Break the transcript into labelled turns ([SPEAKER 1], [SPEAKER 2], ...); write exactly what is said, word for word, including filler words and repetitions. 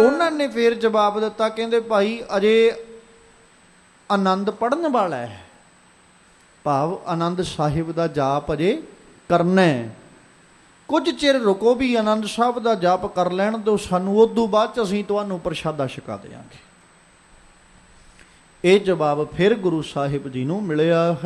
[SPEAKER 1] ਉਹਨਾਂ ਨੇ ਫੇਰ ਜਵਾਬ ਦਿੱਤਾ, ਕਹਿੰਦੇ ਭਾਈ ਅਜੇ ਆਨੰਦ ਪੜ੍ਹਨ ਵਾਲਾ ਹੈ, ਭਾਵ ਆਨੰਦ ਸਾਹਿਬ ਦਾ ਜਾਪ ਅਜੇ ਕਰਨਾ, ਕੁਝ ਚਿਰ ਰੁਕੋ, ਵੀ ਆਨੰਦ ਸਾਹਿਬ ਦਾ ਜਾਪ ਕਰ ਲੈਣ ਦਿਓ ਸਾਨੂੰ, ਉਦੋਂ ਬਾਅਦ 'ਚ ਅਸੀਂ ਤੁਹਾਨੂੰ ਪ੍ਰਸ਼ਾਦਾ ਛਕਾ ਦਿਆਂਗੇ। ਇਹ ਜਵਾਬ ਫਿਰ ਗੁਰੂ ਸਾਹਿਬ ਜੀ ਨੂੰ ਮਿਲਿਆ।